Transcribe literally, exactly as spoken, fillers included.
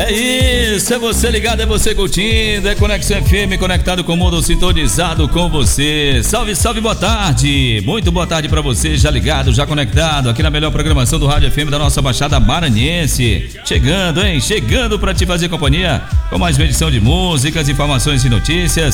É isso, é você ligado, é você curtindo, é Conexão F M, conectado com o mundo, sintonizado com você. Salve, salve, boa tarde, muito boa tarde pra você, já ligado, já conectado, aqui na melhor programação do Rádio F M da nossa Baixada Maranhense. Chegando, hein, chegando pra te fazer companhia, com mais uma edição de músicas, informações e notícias.